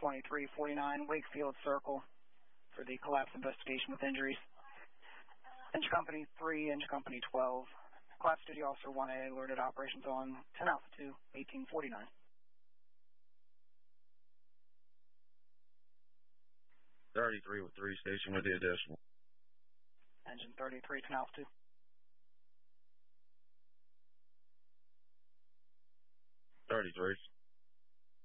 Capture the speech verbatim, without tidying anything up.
twenty-three forty-nine Wakefield Circle for the collapse investigation with injuries. Engine Company three, Engine Company twelve. Collapse Duty Officer one A alerted operations on ten Alpha two, eighteen forty-nine. thirty-three with three station with the additional. Engine thirty-three, ten Alpha two. thirty-three.